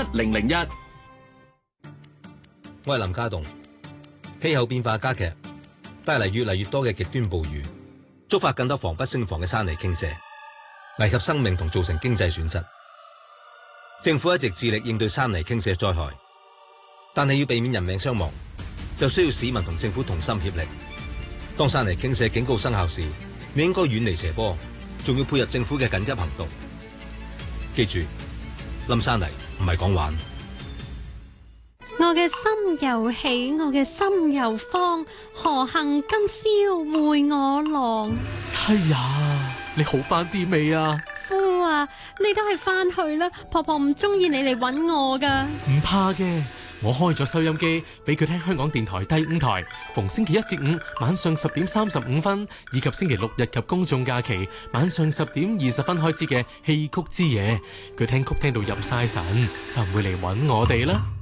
1001。 我係林家棟。氣候變化加劇，帶嚟越嚟越多嘅極端暴雨，觸發更多防不勝防嘅山泥傾瀉，危及生命同造成經濟損失。政府一直致力應對山泥傾瀉災害，但係要避免人命傷亡，就需要市民同政府同心協力。當山泥傾瀉警告生效時，你應該遠離斜坡，仲要配合政府嘅緊急行動。記住，冧山泥唔係講玩。 我嘅心又喜，我嘅心又慌，何幸今宵會我郎？ 妻呀，你好返啲未啊？ 夫啊，你都係返去啦，婆婆唔中意你嚟搵我噶。 唔怕嘅，我開咗收音機俾佢聽香港電台第5台，逢星期1至5晚上10點35分，以及星期6日及公眾假期晚上10點20分開始嘅戲曲之夜，佢聽曲聽到入晒神，就唔會嚟搵我哋啦。